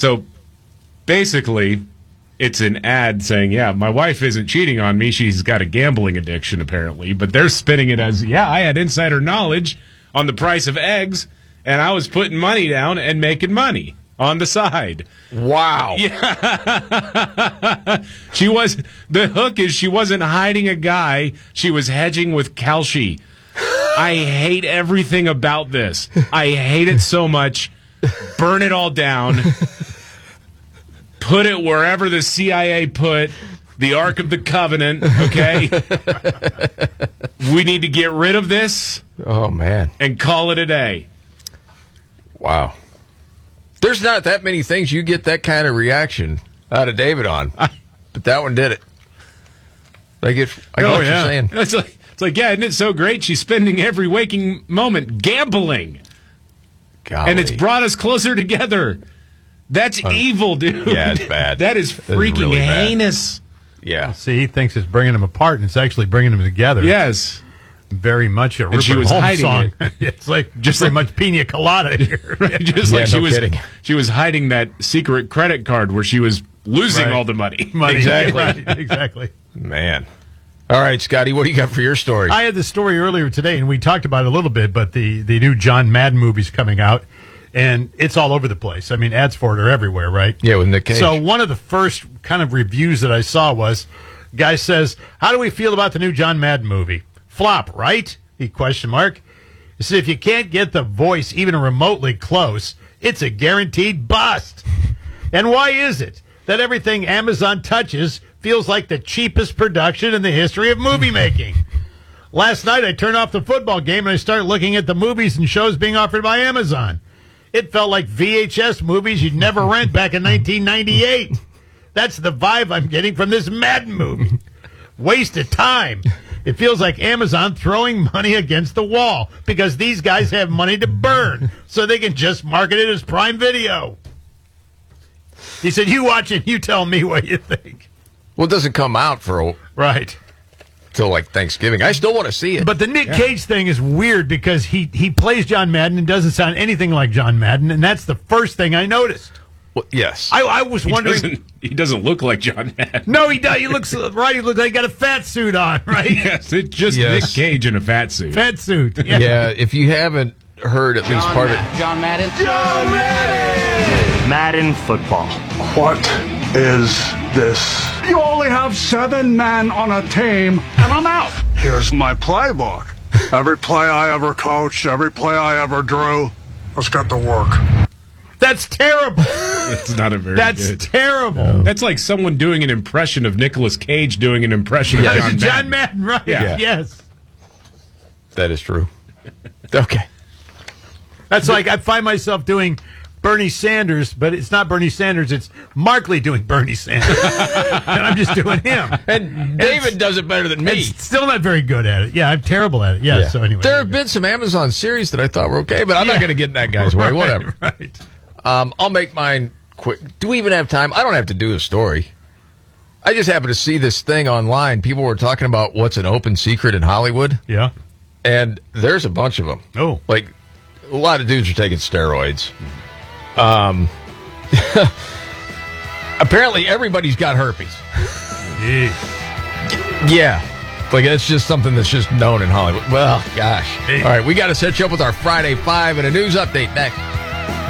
So basically, it's an ad saying, yeah, my wife isn't cheating on me. She's got a gambling addiction, apparently. But they're spinning it as, yeah, I had insider knowledge on the price of eggs, and I was putting money down and making money on the side. Wow. Yeah. The hook is she wasn't hiding a guy. She was hedging with Kalshi. I hate everything about this. I hate it so much. Burn it all down. Put it wherever the CIA put the Ark of the Covenant, okay? We need to get rid of this. Oh, man. And call it a day. Wow. There's not that many things you get that kind of reaction out of David on, but that one did it. I get what you're saying. It's like, yeah, isn't it so great? She's spending every waking moment gambling. Golly. And it's brought us closer together. That's evil, dude. Yeah, it's bad. That is freaking really heinous. Yeah. See, he thinks it's bringing them apart, and it's actually bringing them together. Yes. Very much a Rupert she was Holmes hiding song. it. It's like just pretty much pina colada here. Just like kidding. She was hiding that secret credit card where she was losing all the money. Exactly. Right, exactly. Man. All right, Scotty, what do you got for your story? I had the story earlier today, and we talked about it a little bit, but the new John Madden movie's coming out, and it's all over the place. I mean, ads for it are everywhere, right? Yeah, with Nick Cage. So one of the first kind of reviews that I saw was, guy says, how do we feel about the new John Madden movie? Flop, right? He question mark. He said, if you can't get the voice even remotely close, it's a guaranteed bust. And why is it that everything Amazon touches feels like the cheapest production in the history of movie making? Last night, I turned off the football game and I started looking at the movies and shows being offered by Amazon. It felt like VHS movies you'd never rent back in 1998. That's the vibe I'm getting from this Madden movie. Waste of time. It feels like Amazon throwing money against the wall because these guys have money to burn, so they can just market it as Prime Video. He said, you watch it, you tell me what you think. Well, it doesn't come out for Right. till like Thanksgiving. I still want to see it. But the Nick Cage thing is weird because he plays John Madden and doesn't sound anything like John Madden, and that's the first thing I noticed. Well, yes. I was wondering. He doesn't look like John Madden. No, he does. He looks right. He looks like he got a fat suit on, right? Yes, it's just Nick Cage in a fat suit. Fat suit. Yeah. Yeah, if you haven't heard at least part of it. John Madden. John Madden! Madden football. What is this? You only have 7 men on a team, and I'm out. Here's my playbook. Every play I ever coached, every play I ever drew. Let's get to work. That's terrible. That's not a very That's good. terrible. No. That's like someone doing an impression of Nicolas Cage doing an impression of John Madden. John Madden, right? Yeah. Yes. That is true. Okay. That's like I find myself doing Bernie Sanders, but it's not Bernie Sanders. It's Markley doing Bernie Sanders. And I'm just doing him. And David does it better than me. It's still not very good at it. Yeah, I'm terrible at it. Yeah, so anyway. There have been some Amazon series that I thought were okay, but I'm not going to get in that guy's way. Whatever. Right. I'll make mine quick. Do we even have time? I don't have to do a story. I just happened to see this thing online. People were talking about what's an open secret in Hollywood. Yeah. And there's a bunch of them. Oh. Like, a lot of dudes are taking steroids. Apparently, everybody's got herpes. Yeah. Like, it's just something that's just known in Hollywood. Well, gosh. All right, we got to set you up with our Friday 5 and a news update next.